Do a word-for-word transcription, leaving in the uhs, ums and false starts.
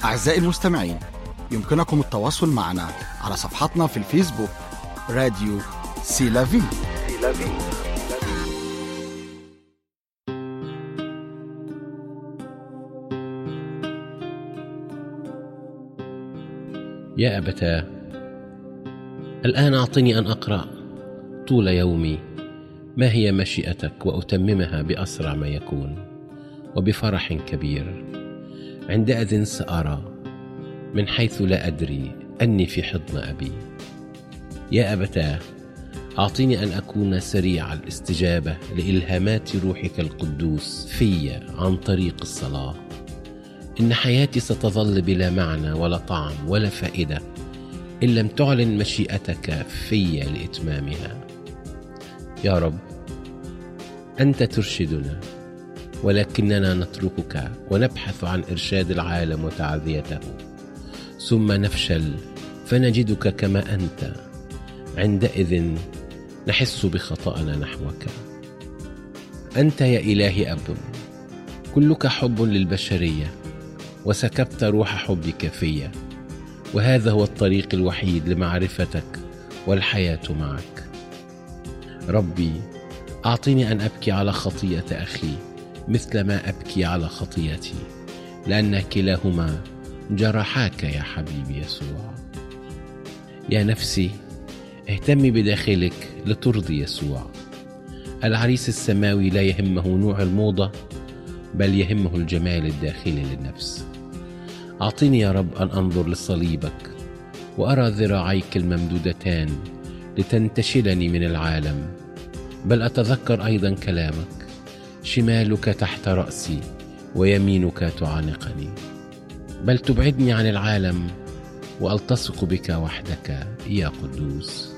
أعزائي المستمعين، يمكنكم التواصل معنا على صفحتنا في الفيسبوك راديو سيلافي. يا أبتاه، الآن أعطني أن أقرأ طول يومي ما هي مشيئتك وأتممها بأسرع ما يكون وبفرح كبير. عندئذ سأرى من حيث لا أدري أني في حضن أبي. يا أبتاه، أعطني أن أكون سريع الاستجابة لإلهامات روحك القدوس في عن طريق الصلاة. إن حياتي ستظل بلا معنى ولا طعم ولا فائدة إن لم تعلن مشيئتك في لإتمامها. يا رب، أنت ترشدنا، ولكننا نتركك ونبحث عن إرشاد العالم وتعذيته، ثم نفشل فنجدك كما أنت. عندئذ نحس بخطأنا نحوك. أنت يا إلهي أب، كلك حب للبشرية، وسكبت روح حبك فيا، وهذا هو الطريق الوحيد لمعرفتك والحياة معك. ربي، أعطني أن أبكي على خطيئة أخي مثل ما أبكي على خطيئتي، لأن كلاهما جرحاك يا حبيبي يسوع. يا نفسي، اهتمي بداخلك لترضي يسوع. العريس السماوي لا يهمه نوع الموضة، بل يهمه الجمال الداخلي للنفس. أعطني يا رب أن أنظر لصليبك وأرى ذراعيك الممدودتان لتنتشلني من العالم، بل أتذكر أيضا كلامك: شمالك تحت رأسي ويمينك تعانقني. بل تبعدني عن العالم وألتصق بك وحدك يا قدوس.